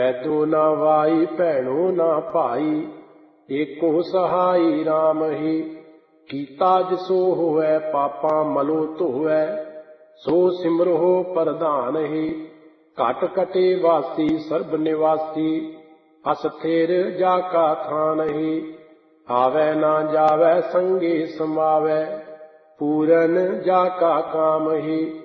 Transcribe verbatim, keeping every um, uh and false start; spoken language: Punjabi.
ਐਦੋ ਨਾ ਵਾਈ ਭੈਣੋ ਨਾ ਭਾਈ, ਏਕੋ ਸਹਾਈ ਰਾਮ ਹੀ। ਕੀਤਾ ਜਿਸੋ ਹੋਵੈ ਪਾਪਾਂ ਮਲੋ ਧੋਵੈ, ਸੋ ਸਿਮਰੋ ਪ੍ਰਧਾਨ ਹੀ। ਘਟ ਘਟੇ ਵਾਸੀ ਸਰਬ ਨਿਵਾਸੀ, ਅਸਥਿਰ ਜਾ ਕਾ ਥਾਨ ਹੀ। ਆਵੈ ਨਾ ਜਾਵੈ ਸੰਗੇ ਸਮਾਵੈ, ਪੂਰਨ ਜਾ ਕਾ ਕਾਮ ਹੀ।